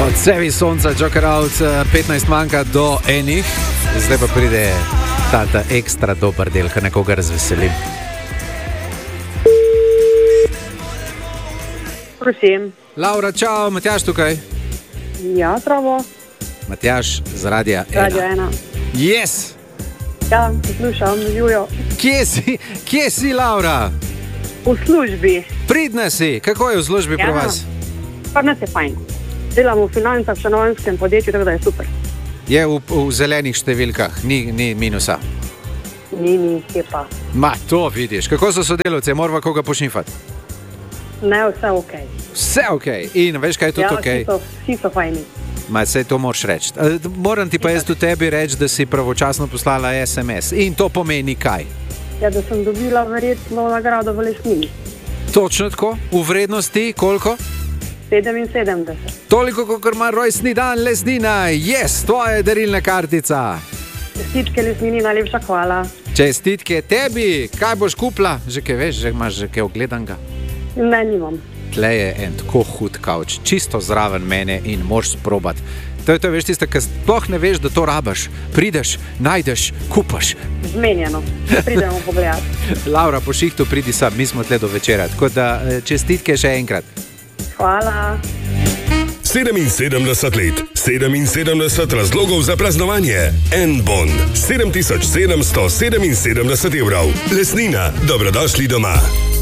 Od sebi sonca, Joker Out, 15 manjka do enih, zdaj pa pride ta ekstra dober del, ki nekoga razveseli. Prosim. Laura, čau, Matjaž tukaj. Ja, pravo. Matjaž z Radia 1. Radio 1. Yes! Ja, poslušam, Jujo. Kje si, Laura? V službi. Pridna si, kako je v službi pri vas? Pa nas je fajn. Delam v financah v stanovanjskem podjetju, tako da je super. Je v zelenih številkah, ni minusa. Ni, je pa. Ma, to vidiš. Kako so sodelavci, morava koga pošinfati? Ne, vse ok. Vse ok. In veš, kaj je tudi ok? Ja, vsi so fajni. Ma, sej to moraš reči. Moram ti pa jaz do tebi reči, da si pravočasno poslala SMS. In to pomeni kaj? Ja, da sem dobila verjetno nagrado v Lesnini. Točno tako? V vrednosti koliko? 77. Toliko, kot ima rojstni dan Lesnina. Yes, tvoja je darilna kartica. Čestitke Lesnini, najlepša hvala. Čestitke tebi. Kaj boš kupila? Že kaj veš, že imaš že kaj ogledanga? Ne, nimam. Tle je en tako hud kavč, čisto zraven mene in moraš sprobati. To je to, veš, tiste, ki sploh ne veš, da to rabaš. Prideš, najdeš, kupaš. Zmenjeno. Pridemo pogledati. Laura, po šihtu pridi sam, mi smo tle do večera. Tako da čestitke še enkrat. Hvala. 77 let, 77 razlogov za praznovanje. N-Bon, 7777 evrov. Lesnina, dobrodošli doma.